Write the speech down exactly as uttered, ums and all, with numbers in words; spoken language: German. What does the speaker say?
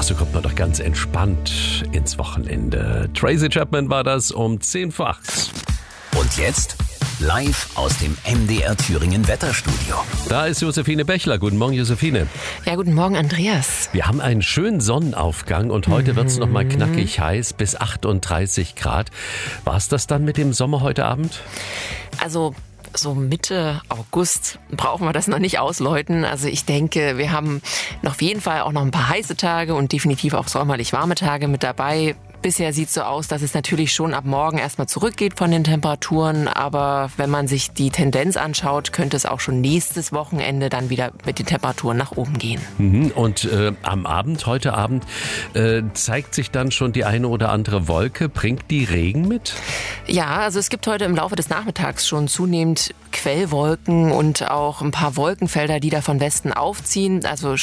so kommt man doch ganz entspannt ins Wochenende. Tracy Chapman war das um zehn vor acht. Und jetzt live aus dem M D R Thüringen Wetterstudio. Da ist Josephine Bechler. Guten Morgen, Josephine. Ja, guten Morgen, Andreas. Wir haben einen schönen Sonnenaufgang und heute mhm. wird es nochmal knackig heiß bis achtunddreißig Grad. War es das dann mit dem Sommer heute Abend? Also so Mitte August brauchen wir das noch nicht ausläuten. Also ich denke, wir haben noch auf jeden Fall auch noch ein paar heiße Tage und definitiv auch sommerlich warme Tage mit dabei. Bisher sieht es so aus, dass es natürlich schon ab morgen erstmal zurückgeht von den Temperaturen. Aber wenn man sich die Tendenz anschaut, könnte es auch schon nächstes Wochenende dann wieder mit den Temperaturen nach oben gehen. Mhm. Und äh, am Abend, heute Abend, äh, zeigt sich dann schon die eine oder andere Wolke. Bringt die Regen mit? Ja, also es gibt heute im Laufe des Nachmittags schon zunehmend Quellwolken und auch ein paar Wolkenfelder, die da von Westen aufziehen. Also